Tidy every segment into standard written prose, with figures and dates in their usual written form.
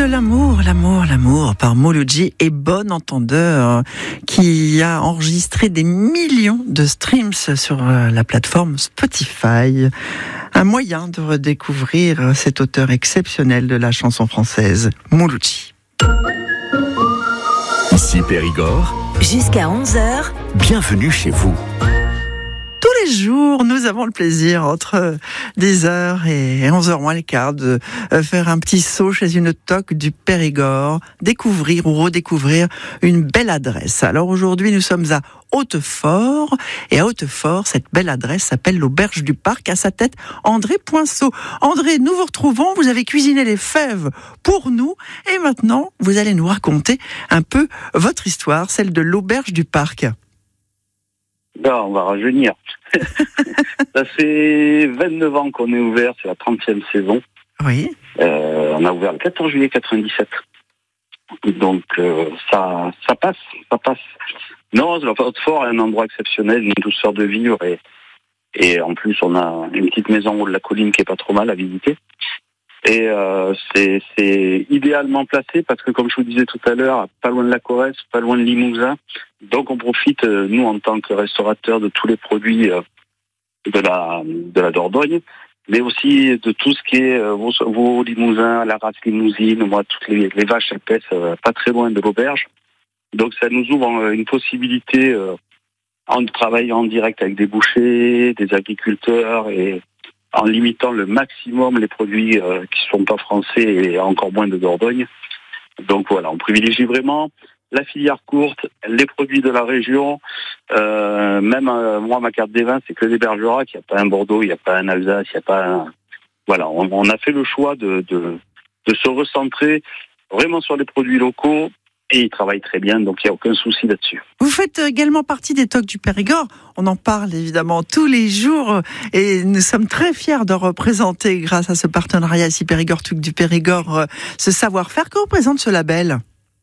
de l'amour par Mouloudji et Bon Entendeur qui a enregistré des millions de streams sur la plateforme Spotify. Un moyen de redécouvrir cet auteur exceptionnel de la chanson française, Mouloudji. Ici Périgord. Jusqu'à 11h. Bienvenue chez vous. Tous les jours, nous avons le plaisir, entre 10h et 11h moins le quart, de faire un petit saut chez une toque du Périgord, découvrir ou redécouvrir une belle adresse. Alors aujourd'hui, nous sommes à Hautefort, et à Hautefort, cette belle adresse s'appelle l'Auberge du Parc, à sa tête André Poinceau. André, nous vous retrouvons, vous avez cuisiné les fèves pour nous, et maintenant, vous allez nous raconter un peu votre histoire, celle de l'Auberge du Parc. Ben, on va rajeunir. Ça fait 29 ans qu'on est ouvert, c'est la 30e saison. Oui. On a ouvert le 14 juillet 97. Donc ça passe. Non, le Hautefort est un endroit exceptionnel, une douceur de vivre et en plus on a une petite maison au haut de la colline qui est pas trop mal à visiter. Et c'est idéalement placé parce que, comme je vous disais tout à l'heure, pas loin de la Corrèze, pas loin de Limousin. Donc on profite, nous, en tant que restaurateurs, de tous les produits de la Dordogne, mais aussi de tout ce qui est vos Limousins, la race limousine, moi, toutes les vaches épaisses, pas très loin de l'auberge. Donc ça nous ouvre une possibilité en travaillant en direct avec des bouchers, des agriculteurs et en limitant le maximum les produits qui ne sont pas français et encore moins de Dordogne. Donc voilà, on privilégie vraiment la filière courte, les produits de la région. Moi, ma carte des vins, c'est que des Bergerac. Il n'y a pas un Bordeaux, il n'y a pas un Alsace, il n'y a pas un... Voilà, on a fait le choix de se recentrer vraiment sur les produits locaux. Et ils travaillent très bien, donc il n'y a aucun souci là-dessus. Vous faites également partie des toques du Périgord. On en parle évidemment tous les jours et nous sommes très fiers de représenter, grâce à ce partenariat ici Périgord Toques du Périgord, ce savoir-faire. Que représente ce label ?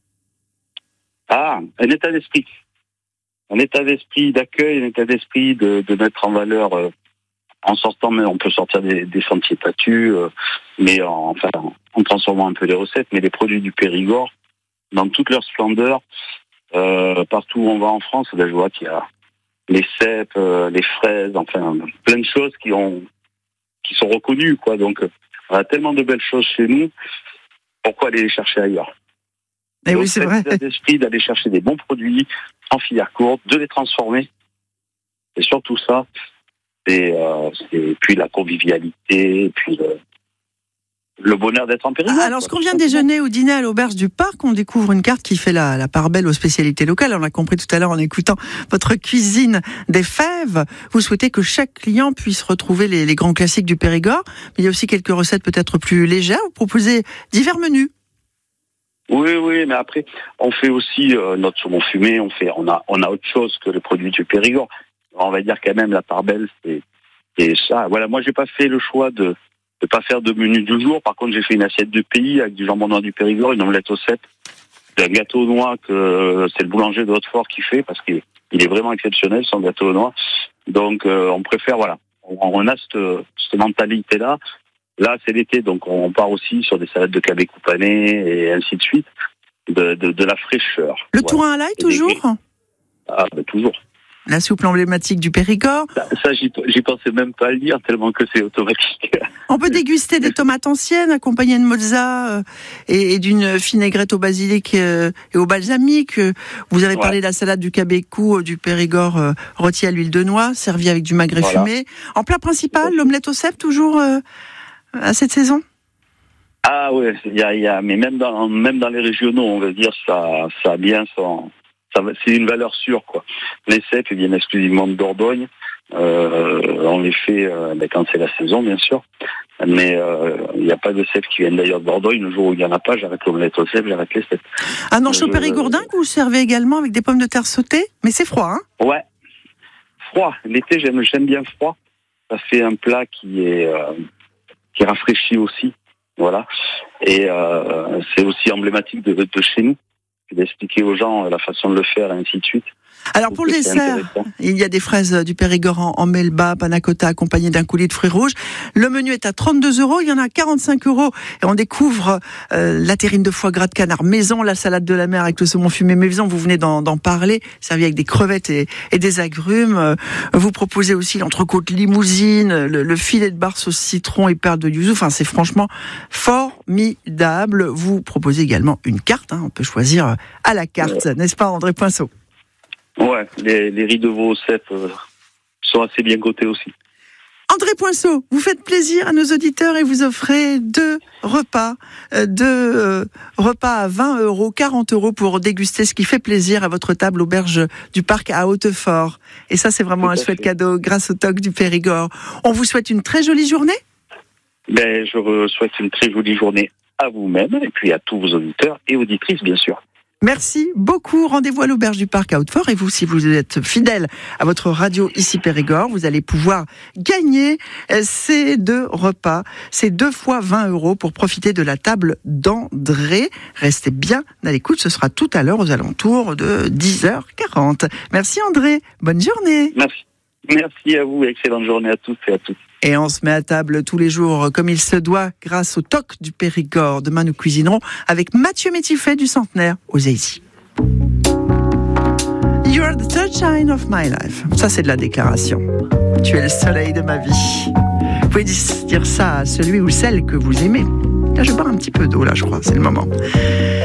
Un état d'esprit. Un état d'esprit d'accueil, un état d'esprit de mettre en valeur, en sortant, mais on peut sortir des sentiers battus, mais en transformant un peu les recettes, mais les produits du Périgord, dans toute leur splendeur, partout où on va en France, là je vois qu'il y a les cèpes, les fraises, enfin plein de choses qui sont reconnues, quoi. Donc on a tellement de belles choses chez nous, pourquoi aller les chercher ailleurs ? Et oui, c'est vrai. C'est l'esprit d'aller chercher des bons produits en filière courte, de les transformer, et surtout ça, et puis la convivialité, et puis le bonheur d'être en Périgord. Alors, ce qu'on vient de déjeuner ou dîner à l'Auberge du Parc, on découvre une carte qui fait la part belle aux spécialités locales. On l'a compris tout à l'heure en écoutant votre cuisine des fèves. Vous souhaitez que chaque client puisse retrouver les grands classiques du Périgord, mais il y a aussi quelques recettes peut-être plus légères. Vous proposez divers menus. Oui, mais après, on fait aussi notre saumon fumé, on a autre chose que les produits du Périgord. On va dire quand même la part belle, c'est ça. Voilà, moi j'ai pas fait le choix de pas faire de menu du jour. Par contre, j'ai fait une assiette de pays avec du jambon noir du Périgord, une omelette aux cèpes, un gâteau aux noix que c'est le boulanger de Hautefort qui fait parce qu'il est vraiment exceptionnel, son gâteau aux noix. Donc, on préfère, voilà, on a cette mentalité-là. Là, c'est l'été, donc on part aussi sur des salades de cabbé coupané et ainsi de suite, de la fraîcheur. Le tourin à l'ail, toujours ? Toujours. La soupe emblématique du Périgord. Ça, j'y pensais même pas à le dire, tellement que c'est automatique. On peut déguster des tomates anciennes accompagnées de mozza et d'une vinaigrette au basilic et au balsamique. Vous avez parlé de la salade du cabécou du Périgord rôti à l'huile de noix, servie avec du magret fumé. En plat principal, l'omelette aux cèpes, toujours à cette saison ? Ah ouais, mais même dans les régionaux, on va dire, ça a bien c'est une valeur sûre, quoi. Les cèpes, ils viennent exclusivement de Dordogne. On les fait quand c'est la saison, bien sûr. Mais il n'y a pas de cèpes qui viennent d'ailleurs de Dordogne. Le jour où il n'y en a pas, j'arrête l'omelette aux cèpes, j'arrête les cèpes. Un ancho périgourdin que vous servez également avec des pommes de terre sautées, mais c'est froid, hein ? Ouais, froid. L'été, j'aime bien froid. Ça fait un plat qui rafraîchit aussi. Voilà. Et c'est aussi emblématique de chez nous, d'expliquer aux gens la façon de le faire, et ainsi de suite. Alors pour le dessert, il y a des fraises du Périgord en melba, panna cotta accompagnées d'un coulis de fruits rouges. Le menu est à 32 €, il y en a à 45 € et on découvre la terrine de foie gras de canard maison, la salade de la mer avec le saumon fumé maison, vous venez d'en parler, servi avec des crevettes et des agrumes. Vous proposez aussi l'entrecôte limousine, le filet de bar sauce citron et perles de yuzu. Enfin, c'est franchement formidable. Vous proposez également une carte, on peut choisir à la carte, n'est-ce pas André Poinceau? Ouais, les riz de veau au cèpe sont assez bien cotés aussi. André Poinceau, vous faites plaisir à nos auditeurs et vous offrez deux repas à 20 €, 40 € pour déguster ce qui fait plaisir à votre table auberge du parc à Hautefort. Et ça, c'est vraiment un chouette cadeau grâce au TOC du Périgord. On vous souhaite une très jolie journée. Je souhaite une très jolie journée à vous-même et puis à tous vos auditeurs et auditrices, bien sûr. Merci beaucoup. Rendez-vous à l'auberge du parc à Hautefort. Et vous, si vous êtes fidèle à votre radio ici Périgord, vous allez pouvoir gagner ces deux repas, ces 2 fois 20 € pour profiter de la table d'André. Restez bien à l'écoute. Ce sera tout à l'heure aux alentours de 10h40. Merci André. Bonne journée. Merci à vous. Excellente journée à tous et à toutes. Et on se met à table tous les jours comme il se doit grâce au TOC du Périgord. Demain, nous cuisinerons avec Mathieu Métiffet du Centenaire aux Zaïsi. You are the sunshine of my life. Ça, c'est de la déclaration. Tu es le soleil de ma vie. Vous pouvez dire ça à celui ou celle que vous aimez. Là, je bois un petit peu d'eau, là, je crois. C'est le moment.